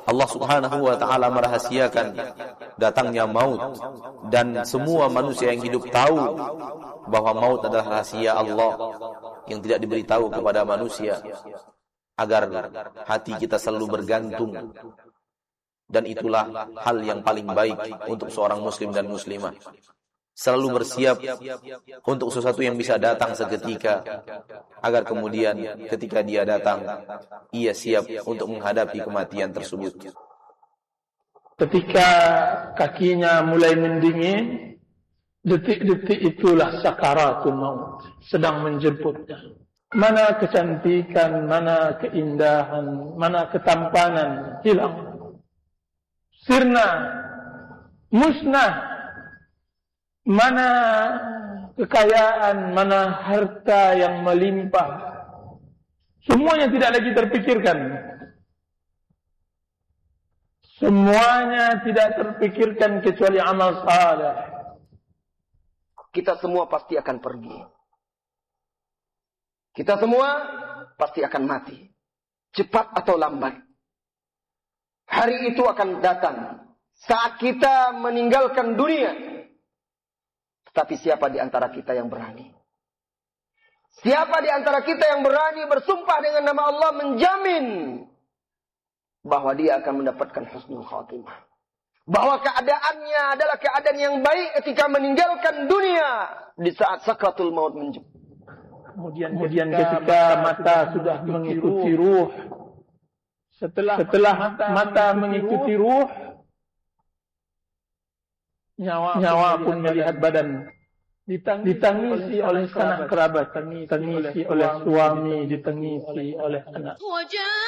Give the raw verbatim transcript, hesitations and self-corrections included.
Allah Subhanahu wa ta'ala merahasiakan datangnya maut, dan semua manusia yang hidup tahu bahwa maut adalah rahasia Allah yang tidak diberitahu kepada manusia, agar hati kita selalu bergantung. Dan itulah hal yang paling baik untuk seorang muslim dan muslimah, selalu bersiap untuk sesuatu yang bisa datang seketika, agar kemudian ketika dia datang, ia siap untuk menghadapi kematian tersebut. Ketika kakinya mulai mendingin, detik-detik itulah sakaratul maut sedang menjemputnya. Mana kecantikan, mana keindahan, mana ketampanan hilang, sirna, musnah. Mana kekayaan, mana harta yang melimpah, semuanya tidak lagi terpikirkan. Semuanya tidak terpikirkan kecuali amal saleh. Kita semua pasti akan pergi. Kita semua pasti akan mati, cepat atau lambat. Hari itu akan datang saat kita meninggalkan dunia. Tetapi siapa di antara kita yang berani? Siapa di antara kita yang berani bersumpah dengan nama Allah, menjamin bahwa dia akan mendapatkan husnul khatimah, bahwa keadaannya adalah keadaan yang baik ketika meninggalkan dunia di saat sakratul maut menjemput. Kemudian, kemudian ketika mata sudah mengikuti ruh, setelah setelah mata mengikuti ruh, Nyawa, nyawa pun melihat badan, ditangisi oleh sanak kerabat, ditangisi oleh suami, ditangisi oleh anak.